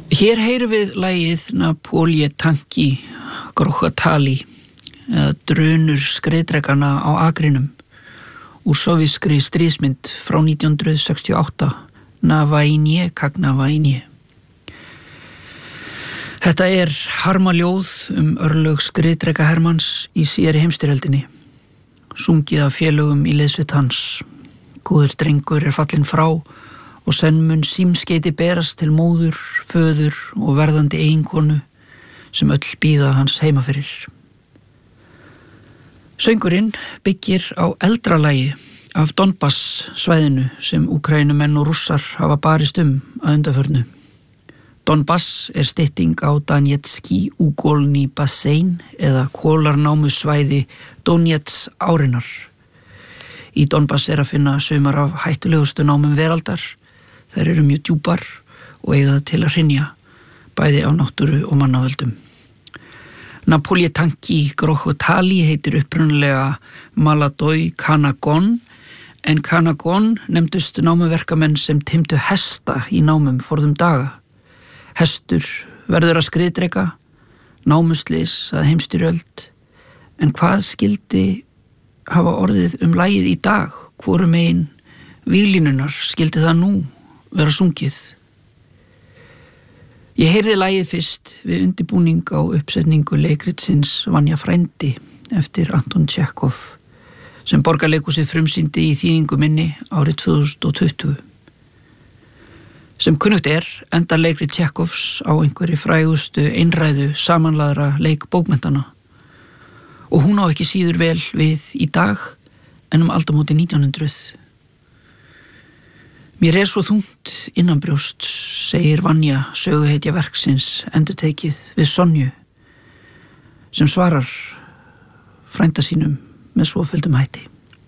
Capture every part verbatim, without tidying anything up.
Hér heyrum við lagið Napolie Tanki Grochatali eða drunur skriðdrekana á akrinum úr sovískri stríðsmynd frá nítján hundrað sextíu og átta, Na vojnie как на войне. Þetta er harmaljóð um örlög skriðdreka Hermanns í síðari heimsstyrjöldinni, sungið af félögum í liðsveit hans. Góður drengur er fallinn frá og senn mun símskeiti berast til móður, föður og verðandi eiginkonu sem öll bíða hans heima fyrir. Söngurinn byggir á eldra lagi af Donbass svæðinu sem Úkraínumenn og Rússar hafa barist um að undanförnu. Donbass er stytting á Donetski Ugolny Bassein eða kólarnámusvæði Donets árinnar. Í Donbass er að finna sumar af hættulegustu námum veraldar. Þær eru mjög djúpar og eiga það til að hrynja, bæði á náttúru og mannavöldum. Napolie Tanki Grochatali heitir upprunalega Maladoy Kanagon, en Kanagon nefndust námuverkamenn sem timtu hesta í námum forðum daga. Hestur verður að skriðdreka, námuslys að heimsstyrjöld, en hvað skildi hafa orðið um lagið í dag, hvoru megin víglínunar skildi það nú vera sungið. Ég heyrði lagið fyrst við undirbúning á uppsetningu leikritsins Vanja frændi eftir Anton Tjekov, sem Borgarleikhúsið frumsýndi í þýðingu minni árið tvö þúsund og tuttugu. Sem kunnugt er endar leikrit Tjekovs á einhverri frægustu einræðu samanlaðra leikbókmenntana og hún á ekki síður vel við í dag en um aldamóti nítján hundruð. Mér er svo þungt innanbrjóst, segir Vanja söguhetja verksins endurtekið við Sonju, sem svarar frænda sínum með svoföldum hætti.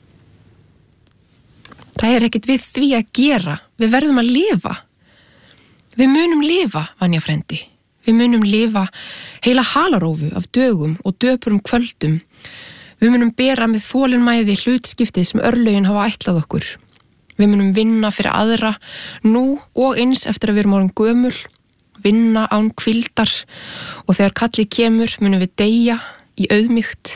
Það er ekkert við því að gera, við verðum að lifa. Við munum lifa, Vanja frændi. Við munum lifa heila halarófu af dögum og döpurum kvöldum. Við munum bera með þolinmæði hlutskiptið sem örlögin hafa ætlað okkur. Við munum vinna fyrir aðra nú og eins eftir að við erum orðin gömul, vinna án hvíldar og þegar kallið kemur munum við deyja í auðmýkt.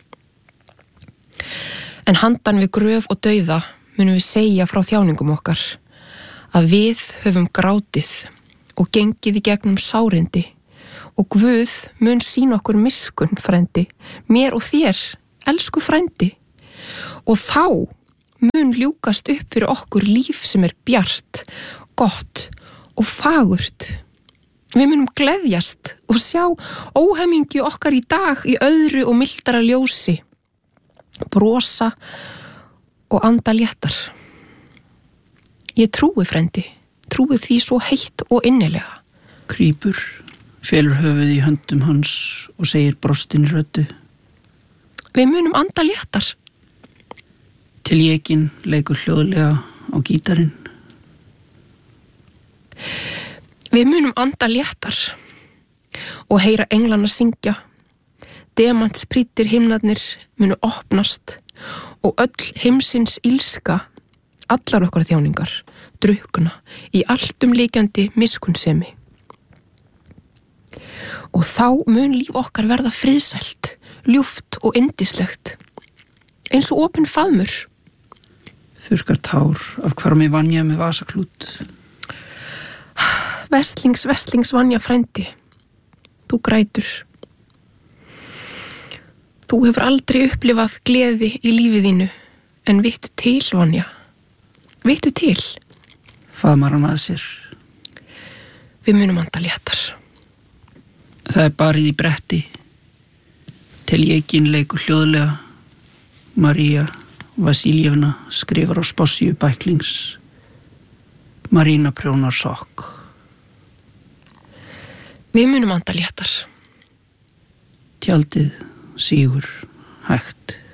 En handan við gröf og dauða munum við segja frá þjáningum okkar að við höfum grátið og gengið í gegnum sárindi og Guð mun sýna okkur miskunn, frændi, mér og þér, elsku frændi. Og þá mun ljúkast upp fyrir okkur líf sem er bjart, gott og fagurt. Við munum gleðjast og sjá óhemingju okkar í dag í öðru og mildara ljósi, brosa og anda léttar. Ég trúi, frændi, trúi því svo heitt og innilega. Krýpur, felur höfuð í höndum hans og segir brostin röddu. Við munum anda léttar. Til Jekin leikur hljóðlega á gítarinn. Við munum anda léttar og heyra englana syngja. Demantsprýttir himnarnir munu opnast og öll heimsins ílska, allar okkar þjáningar, drukna í alltumlíkjandi miskunnsemi. Og þá mun líf okkar verða friðsælt, ljúft og yndislegt, eins og opinn faðmur. Þurrkar tár af hvarmi Vanja með vasaklút. Veslings, veslings Vanja frændi, þú grætur. Þú hefur aldrei upplifað gleði í lífið þínu, en vittu til, Vanja. Vittu til. Faðmar hann að sér. Við munum anda léttar. Það er barið í bretti. Til Jekin leikur hljóðlega. María Vasiljevna skrifar á spássíu bæklings. Marína prjónar sokk. Við munum anda léttar. Tjaldið sígur hægt.